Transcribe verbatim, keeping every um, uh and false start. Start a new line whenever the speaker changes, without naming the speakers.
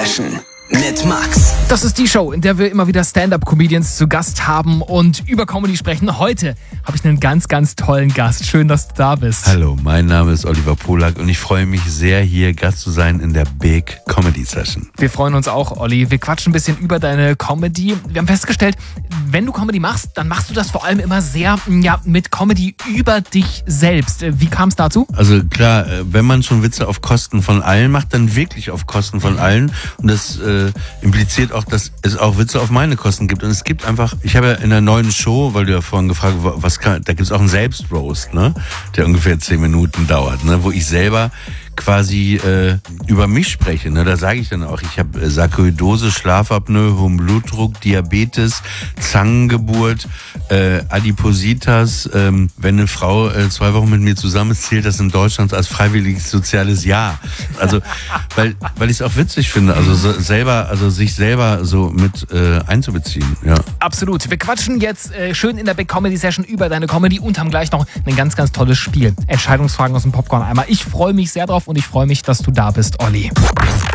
Session mit Max.
Das ist die Show, in der wir immer wieder Stand-Up-Comedians zu Gast haben und über Comedy sprechen. Heute habe ich einen ganz, ganz tollen Gast. Schön, dass du da bist.
Hallo, mein Name ist Oliver Polak und ich freue mich sehr, hier Gast zu sein in der Big Comedy Session.
Wir freuen uns auch, Olli. Wir quatschen ein bisschen über deine Comedy. Wir haben festgestellt, wenn du Comedy machst, dann machst du das vor allem immer sehr ja, mit Comedy über dich selbst. Wie kam es dazu?
Also klar, wenn man schon Witze auf Kosten von allen macht, dann wirklich auf Kosten von allen. Und das äh, impliziert auch, dass es auch Witze auf meine Kosten gibt. Und es gibt einfach, ich habe ja in der neuen Show, weil du ja vorhin gefragt hast, was kann, da gibt es auch einen Selbstroast, ne, der ungefähr zehn Minuten dauert, ne, wo ich selber quasi äh, über mich spreche. Ne? Da sage ich dann auch, ich habe äh, Sarkoidose, Schlafapnoe, hohen Blutdruck, Diabetes, Zangengeburt, äh, Adipositas. Ähm, wenn eine Frau äh, zwei Wochen mit mir zusammen ist, zählt das in Deutschland als freiwilliges soziales Jahr. Also, weil weil ich es auch witzig finde, also so selber, also sich selber so mit äh, einzubeziehen. Ja.
Absolut. Wir quatschen jetzt äh, schön in der Big Comedy Session über deine Comedy und haben gleich noch ein ganz, ganz tolles Spiel. Entscheidungsfragen aus dem Popcorn-Eimer. Ich freue mich sehr drauf und ich freue mich, dass du da bist, Olli.